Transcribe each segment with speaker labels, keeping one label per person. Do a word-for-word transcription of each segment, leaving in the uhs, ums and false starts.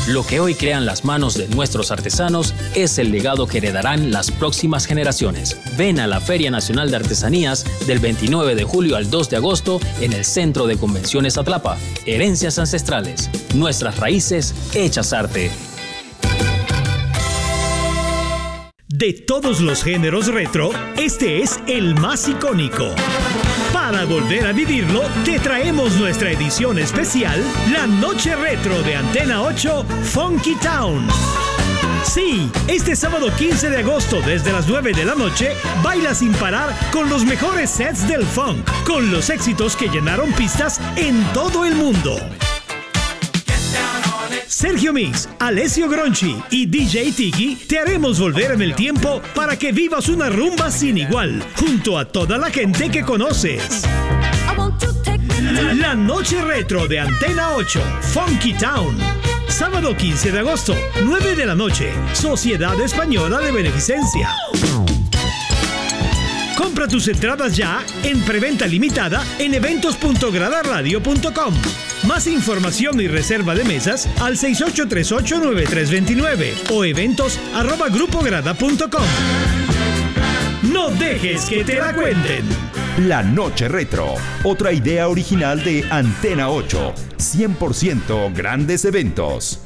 Speaker 1: Lo que hoy crean las manos de nuestros artesanos es el legado que heredarán las próximas generaciones. Ven a la Feria Nacional de Artesanías del veintinueve de julio al dos de agosto en el Centro de Convenciones Atlapa. Herencias ancestrales, nuestras raíces hechas arte.
Speaker 2: De todos los géneros retro, este es el más icónico. Para volver a vivirlo, te traemos nuestra edición especial, la Noche Retro de Antena ocho Funky Town. Sí, este sábado quince de agosto desde las nueve de la noche, baila sin parar con los mejores sets del funk, con los éxitos que llenaron pistas en todo el mundo. Sergio Mix, Alessio Gronchi y D J Tiki te haremos volver en el tiempo para que vivas una rumba sin igual, junto a toda la gente que conoces. La Noche Retro de Antena ocho, Funky Town. Sábado quince de agosto, nueve de la noche, Sociedad Española de Beneficencia. Compra tus entradas ya en preventa limitada en eventos punto grada radio punto com. Más información y reserva de mesas al seis ocho tres ocho nueve tres dos nueve o eventos arroba grupo grada punto com. No dejes que te la cuenten.
Speaker 3: La Noche Retro, otra idea original de Antena ocho. cien por ciento grandes eventos.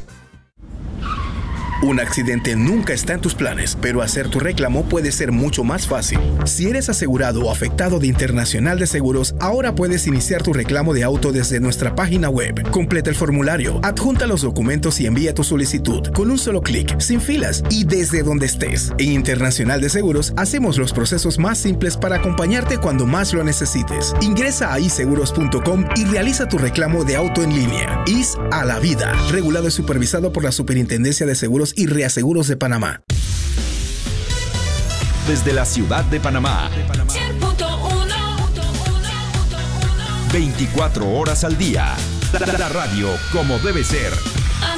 Speaker 4: Un accidente nunca está en tus planes, pero hacer tu reclamo puede ser mucho más fácil. Si eres asegurado o afectado de Internacional de Seguros, ahora puedes iniciar tu reclamo de auto desde nuestra página web. Completa el formulario, adjunta los documentos y envía tu solicitud con un solo clic, sin filas y desde donde estés. En Internacional de Seguros hacemos los procesos más simples para acompañarte cuando más lo necesites. Ingresa a i seguros punto com y realiza tu reclamo de auto en línea. I S a la vida, regulado y supervisado por la Superintendencia de Seguros y Reaseguros de Panamá.
Speaker 3: Desde la ciudad de Panamá, veinticuatro horas al día, la, la radio como debe ser.